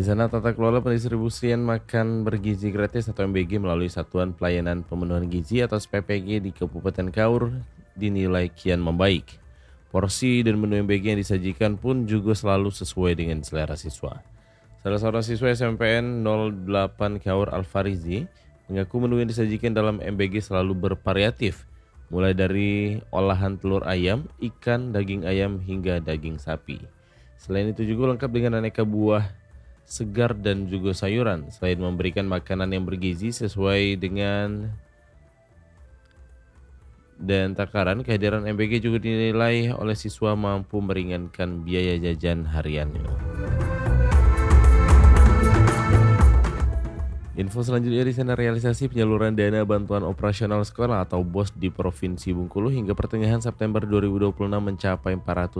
sana tata kelola pendistribusian makan bergizi gratis atau MBG melalui Satuan Pelayanan Pemenuhan Gizi atau SPPG di Kabupaten Kaur dinilai kian membaik. Porsi dan menu MBG yang disajikan pun juga selalu sesuai dengan selera siswa. Salah seorang siswa SMPN 08 Kaur Alfarizi mengaku menu yang disajikan dalam MBG selalu bervariatif, mulai dari olahan telur ayam, ikan, daging ayam hingga daging sapi. Selain itu juga lengkap dengan aneka buah segar dan juga sayuran. Selain memberikan makanan yang bergizi sesuai dengan dan takaran, kehadiran MBG juga dinilai oleh siswa mampu meringankan biaya jajan hariannya. Info selanjutnya di sana, realisasi penyaluran dana bantuan operasional sekolah atau BOS di Provinsi Bengkulu hingga pertengahan September 2026 mencapai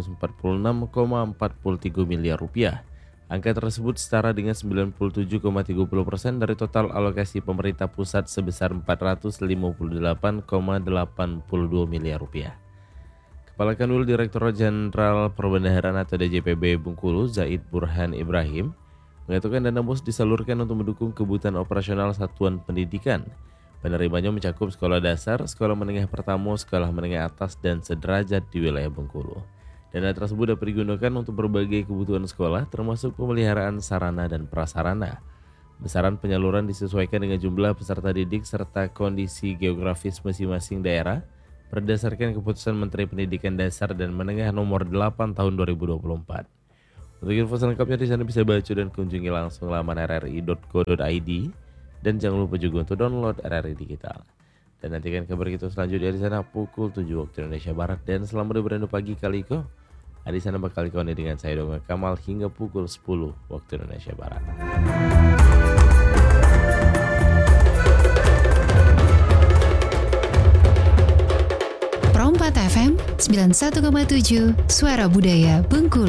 446,43 miliar rupiah. Angka tersebut setara dengan 97,30% dari total alokasi pemerintah pusat sebesar 458,82 miliar rupiah. Kepala Kanwil Direktorat Jenderal Perbendaharaan atau DJPB Bengkulu, Zaid Burhan Ibrahim, mengatakan dana BOS disalurkan untuk mendukung kebutuhan operasional satuan pendidikan. Penerimanya mencakup sekolah dasar, sekolah menengah pertama, sekolah menengah atas, dan sederajat di wilayah Bengkulu. Dana tersebut dapat digunakan untuk berbagai kebutuhan sekolah, termasuk pemeliharaan sarana dan prasarana. Besaran penyaluran disesuaikan dengan jumlah peserta didik serta kondisi geografis masing-masing daerah berdasarkan keputusan Menteri Pendidikan Dasar dan Menengah nomor 8 tahun 2024. Untuk info selengkapnya di sana bisa baca dan kunjungi langsung laman rri.co.id dan jangan lupa juga untuk download RRI Digital. Dan nantikan kabar kita selanjutnya di sana pukul 7 waktu Indonesia Barat dan selamat berada pagi kali ko. Di sana bakal dikawani dengan saya Donga Kamal hingga pukul 10 waktu Indonesia Barat. Pro 4 FM 91,7 Suara Budaya Bengkulu.